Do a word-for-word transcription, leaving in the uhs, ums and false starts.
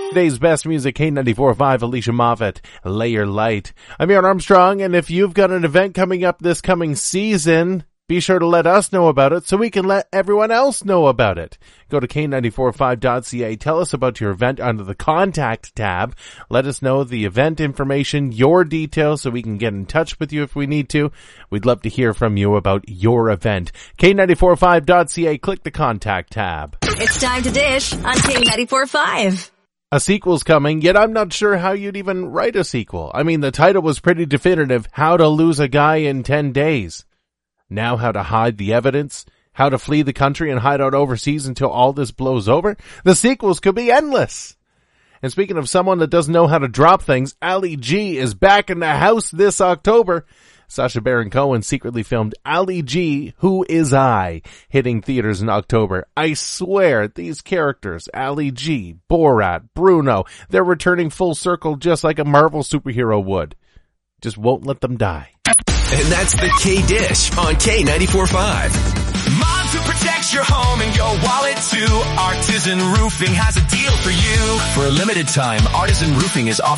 Today's best music, K ninety-four point five, Alicia Moffat, Lay Your Light. I'm Aaron Armstrong, and if you've got an event coming up this coming season, be sure to let us know about it so we can let everyone else know about it. Go to K ninety-four point five dot C A. Tell us about your event under the Contact tab. Let us know the event information, your details, so we can get in touch with you if we need to. We'd love to hear from you about your event. K ninety-four point five dot C A. Click the Contact tab. It's time to dish on K ninety-four point five. A sequel's coming, yet I'm not sure how you'd even write a sequel. I mean, the title was pretty definitive. How to Lose a Guy in ten days. Now how to hide the evidence, how to flee the country and hide out overseas until all this blows over. The sequels could be endless. And speaking of someone that doesn't know how to drop things, Ali G is back in the house this October. Sacha Baron Cohen secretly filmed Ali G, Who Is I, hitting theaters in October. I swear, these characters, Ali G, Borat, Bruno, they're returning full circle just like a Marvel superhero would. Just won't let them die. And that's the K-Dish on K ninety-four point five. Mom, to protect your home and your wallet too, Artisan Roofing has a deal for you. For a limited time, Artisan Roofing is offering